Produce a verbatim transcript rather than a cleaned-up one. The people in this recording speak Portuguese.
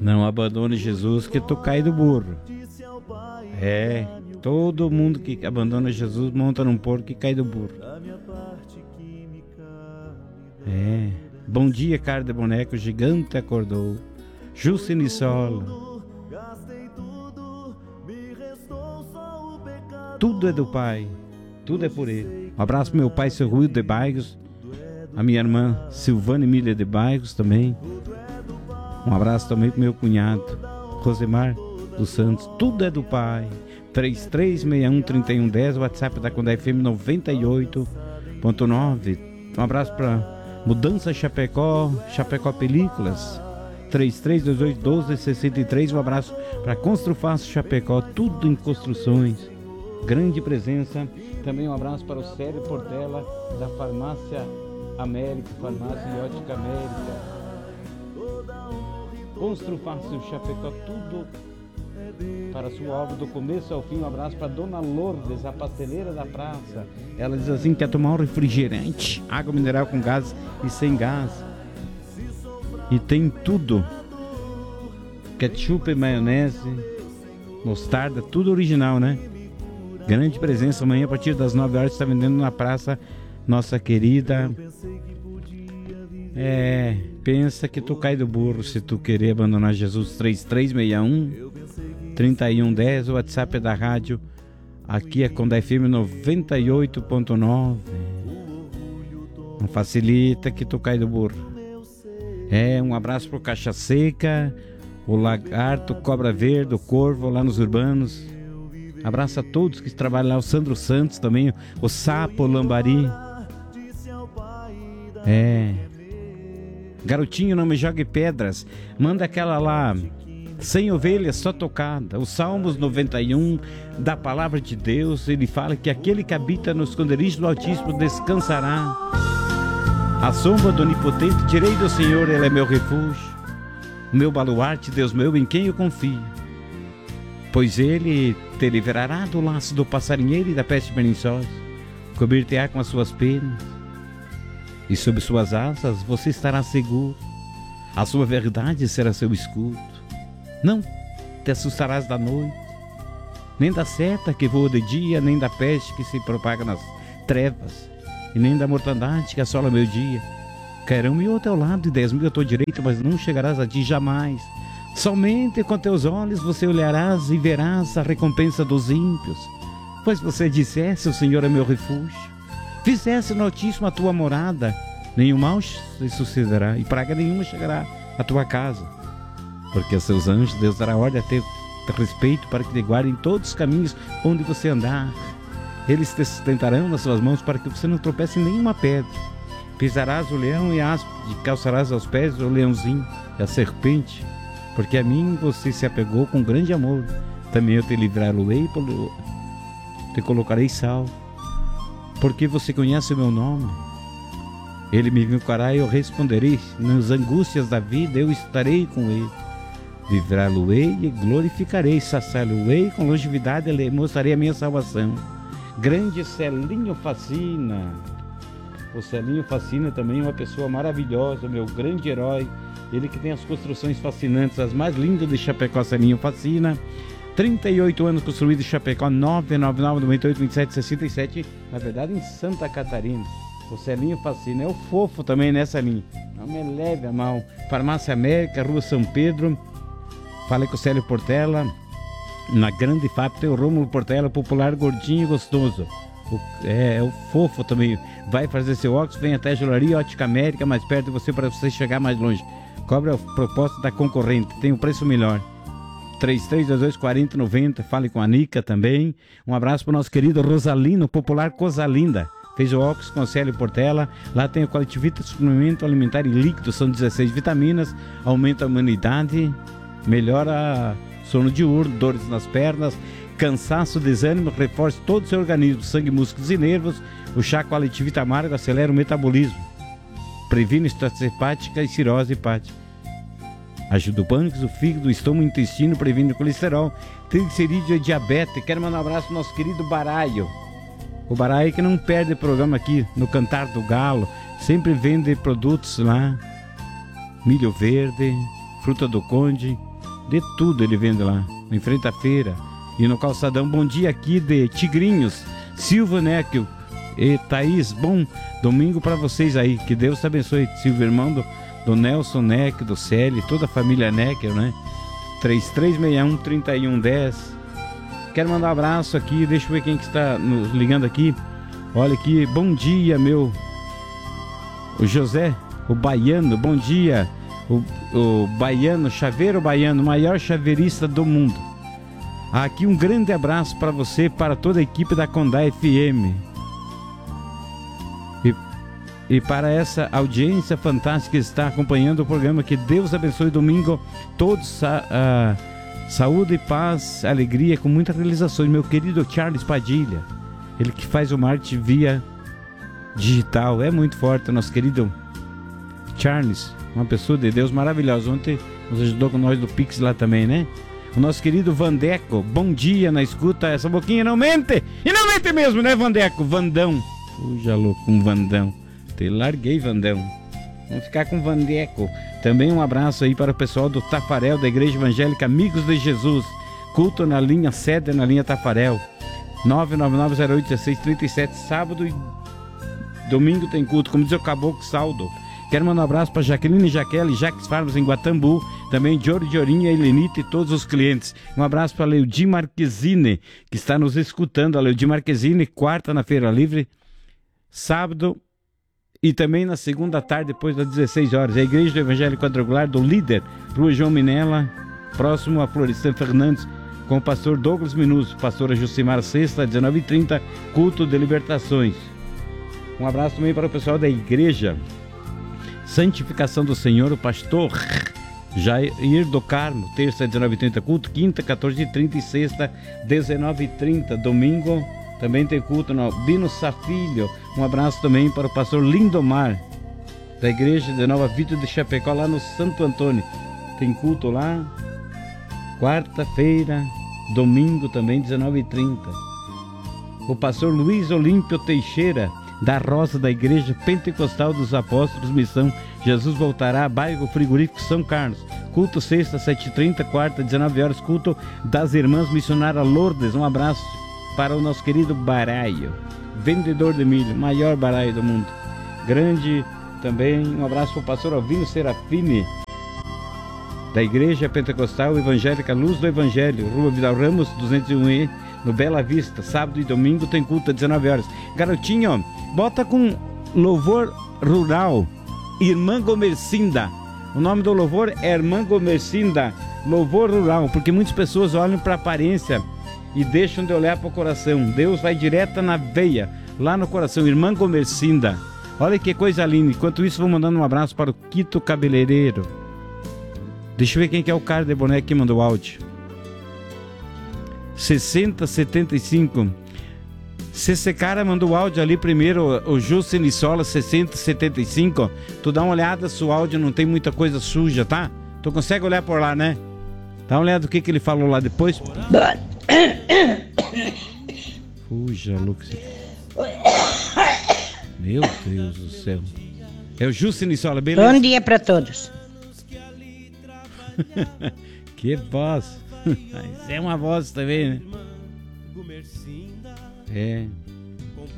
Não abandone Jesus que tu cai do burro. É, todo mundo que abandona Jesus monta num porco e cai do burro. É, bom dia, cara de boneco, o gigante acordou. Juscelino Sola. Tudo é do Pai, tudo é por Ele. Um abraço pro meu pai, seu Rui de Bairros, a minha irmã Silvana Emília de Bairros também. Um abraço também pro meu cunhado, Rosemar dos Santos. Tudo é do Pai. três três seis um, três um um zero, WhatsApp da Condé F M noventa e oito ponto nove. Um abraço para Mudança Chapecó, Chapecó Películas. três três dois oito, doze sessenta e três. Um abraço para Construfácil Chapecó, tudo em construções. Grande presença. Também um abraço para o Célio Portela, da Farmácia América, Farmácia e Ótica América. Construfácil Chapecó, tudo para sua obra do começo ao fim. Um abraço para Dona Lourdes, a pasteleira da praça. Ela diz assim: quer tomar um refrigerante, água mineral com gás e sem gás. E tem tudo: ketchup, maionese, mostarda, tudo original, né? Grande presença. Amanhã a partir das nove horas está vendendo na praça nossa querida. É, pensa que tu cai do burro se tu querer abandonar Jesus. Três três seis um, três um um zero. O WhatsApp é da rádio. Aqui é Condé F M noventa e oito ponto nove. Não facilita que tu cai do burro. É, um abraço pro Caixa Seca, o Lagarto, Cobra Verde, o Corvo lá nos Urbanos. Abraço a todos que trabalham lá, o Sandro Santos também, o Sapo, o Lambari. É. Garotinho, não me jogue pedras. Manda aquela lá, cem ovelhas só tocada. Os Salmos noventa e um, da Palavra de Deus, ele fala que aquele que habita no esconderijo do Altíssimo descansará. A sombra do Onipotente direi do Senhor, Ele é meu refúgio, o meu baluarte, Deus meu, em quem eu confio. Pois Ele te livrará do laço do passarinheiro e da peste perniciosa, cobrir-te-á com as suas penas, e sob suas asas você estará seguro. A sua verdade será seu escudo. Não te assustarás da noite, nem da seta que voa de dia, nem da peste que se propaga nas trevas, e nem da mortandade que assola meu dia. Cairão mil ao teu lado e dez mil à tua direita, mas não chegarás a ti jamais. Somente com teus olhos você olharás e verás a recompensa dos ímpios. Pois você dissesse: o Senhor é meu refúgio, fizesse no Altíssimo a tua morada, nenhum mal te sucederá e praga nenhuma chegará à tua casa. Porque a seus anjos Deus dará ordem a teu respeito para que te guardem em todos os caminhos onde você andar. Eles te sustentarão nas suas mãos para que você não tropece em nenhuma pedra. Pisarás o leão e a áspide, e calçarás aos pés o leãozinho e a serpente. Porque a mim você se apegou com grande amor. Também eu te livrarei, te colocarei salvo. Porque você conhece o meu nome. Ele me invocará e eu responderei. Nas angústias da vida eu estarei com ele. Livrá-lo-ei e glorificarei. Saciá-lo-ei com longevidade e mostrarei a minha salvação. Grande Celinho Facina. O Celinho Facina também é uma pessoa maravilhosa, meu grande herói. Ele que tem as construções fascinantes, as mais lindas de Chapecó. Celinho Facina, trinta e oito anos, construído em Chapecó. Nove nove nove, noventa e oito, vinte e sete, sessenta e sete. Na verdade em Santa Catarina. O Celinho Facina é o fofo também, né, Celinho? Não me leve a mal. Farmácia América, Rua São Pedro. Falei com o Célio Portela. Na Grande F A P tem o Rômulo Portela, popular, gordinho e gostoso. O, é, é o fofo também. Vai fazer seu óculos, vem até a Joalheria Ótica América, mais perto de você, para você chegar mais longe. Cobra a proposta da concorrente, tem um preço melhor. três três dois dois, quarenta, noventa. Fale com a Nica também. Um abraço para o nosso querido Rosalino, popular Cosalinda. Fez o óculos com o Célio Portela. Lá tem o Qualitivita, suplemento alimentar e líquido. São dezesseis vitaminas. Aumenta a imunidade. Melhora sono diurno, dores nas pernas, cansaço, desânimo. Reforça todo o seu organismo, sangue, músculos e nervos. O chá Qualitivita amargo acelera o metabolismo. Previne estação hepática e cirrose hepática. Ajuda o pâncreas, o fígado, o estômago, o intestino, previne o colesterol, triglicerídeo e diabetes. Quero mandar um abraço pro nosso querido Baraio. O Baraio que não perde programa aqui no Cantar do Galo. Sempre vende produtos lá. Milho verde, fruta do conde, De tudo ele vende lá, em frente à feira e no calçadão. Bom dia aqui de Tigrinhos, Silva Néquio e Thaís. Bom domingo para vocês aí. Que Deus te abençoe, Silva, irmão do, do Nelson Néquio, do Célio, toda a família Néquio, né? três três seis um, três um um zero. Quero mandar um abraço aqui, deixa eu ver quem que está nos ligando aqui. Olha aqui, bom dia, meu... O José, o Baiano, bom dia. O, o Baiano, chaveiro Baiano, maior chaveirista do mundo. Aqui um grande abraço para você, para toda a equipe da Condá F M. E, e para essa audiência fantástica que está acompanhando o programa, que Deus abençoe domingo. Todos, sa, uh, saúde, paz, alegria, com muitas realizações. Meu querido Charles Padilha, ele que faz o marketing via digital, é muito forte, nosso querido Charles, uma pessoa de Deus maravilhosa. Ontem nos ajudou com nós do Pix lá também, né? O nosso querido Vandeco, bom dia na escuta. Essa boquinha não mente, e não mente mesmo, né, Vandeco? Vandão, puxa louco, um Vandão. Te larguei, Vandão. Vamos ficar com Vandeco. Também um abraço aí para o pessoal do Tafarel, da Igreja Evangélica Amigos de Jesus. Culto na linha sede, na linha Tafarel. nove nove nove zero oito um seis três sete, sábado e domingo tem culto, como diz o Caboclo Saldo. Quero mandar um abraço para Jaqueline Jaqueline, Jaques Farmas em Guatambu, também Diori de Ourinha, Helenita e todos os clientes. Um abraço para Leudi Marquezine, que está nos escutando. A Leudi Marquezine, quarta na Feira Livre, sábado e também na segunda tarde, depois das dezesseis horas. A Igreja do Evangelho Quadrangular do Líder, Rua João Minella, próximo a Florestan Fernandes, com o pastor Douglas Minuso, pastora Jucimar Sexta, dezenove e trinta, culto de libertações. Um abraço também para o pessoal da Igreja Santificação do Senhor, o pastor Jair do Carmo, terça, dezenove e trinta, culto, quinta, quatorze e trinta e sexta, dezenove e trinta, domingo, também tem culto no Bino Safilho. Um abraço também para o pastor Lindomar, da Igreja de Nova Vida de Chapecó, lá no Santo Antônio. Tem culto lá, quarta-feira, domingo também, dezenove e trinta. O pastor Luiz Olímpio Teixeira, da Rosa, da Igreja Pentecostal dos Apóstolos, Missão Jesus Voltará, bairro Frigorífico São Carlos. Culto sexta, sete e trinta, quarta, dezenove horas, culto das Irmãs Missionárias Lourdes. Um abraço para o nosso querido Baraio, vendedor de milho, maior baraio do mundo. Grande também, um abraço para o pastor Alvino Serafini, da Igreja Pentecostal Evangélica Luz do Evangelho, Rua Vidal Ramos, duzentos e um E, no Bela Vista. Sábado e domingo tem culto às dezenove horas. Garotinho, bota com louvor rural, Irmã Gomercinda. O nome do louvor é Irmã Gomercinda, louvor rural, porque muitas pessoas olham para a aparência e deixam de olhar para o coração. Deus vai direto na veia, lá no coração. Irmã Gomercinda, olha que coisa linda. Enquanto isso, vou mandando um abraço para o Quito Cabeleireiro. Deixa eu ver quem que é o cara de boneco que mandou o áudio. sessenta setenta e cinco. Se esse cara mandou o áudio ali primeiro, o Justin Nissola sessenta setenta e cinco, tu dá uma olhada se o áudio não tem muita coisa suja, tá? Tu consegue olhar por lá, né? Dá uma olhada do que que ele falou lá depois. Puxa, Lucas. Meu Deus do céu. É o Justin Nissola, beleza? Bom dia pra todos. Que voz. Mas é uma voz também, né? É.